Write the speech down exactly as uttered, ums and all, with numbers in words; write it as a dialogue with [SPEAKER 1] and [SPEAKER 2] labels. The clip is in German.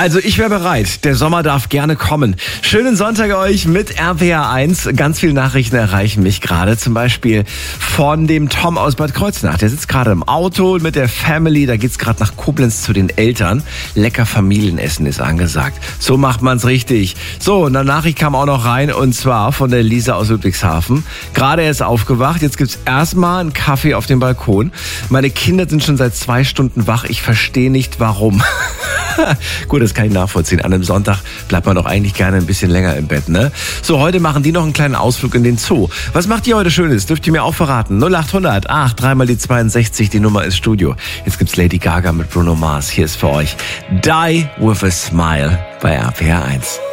[SPEAKER 1] Also ich wäre bereit. Der Sommer darf gerne kommen. Schönen Sonntag euch mit R P R eins. Ganz viele Nachrichten erreichen mich gerade. Zum Beispiel von dem Tom aus Bad Kreuznach. Der sitzt gerade im Auto mit der Family. Da geht's gerade nach Koblenz zu den Eltern. Lecker Familienessen ist angesagt. So macht man's richtig. So, und eine Nachricht kam auch noch rein. Und zwar von der Lisa aus Ludwigshafen. Gerade erst aufgewacht. Jetzt gibt's erstmal einen Kaffee auf dem Balkon. Meine Kinder sind schon seit zwei Stunden wach. Ich verstehe nicht, warum. Gut, das kann ich nachvollziehen. An einem Sonntag bleibt man doch eigentlich gerne ein bisschen länger im Bett, ne? So, heute machen die noch einen kleinen Ausflug in den Zoo. Was macht ihr heute Schönes? Dürft ihr mir auch verraten? null acht hundert acht, dreimal die zweiundsechzig, die Nummer ist Studio. Jetzt gibt's Lady Gaga mit Bruno Mars. Hier ist für euch Die With A Smile bei R P R eins.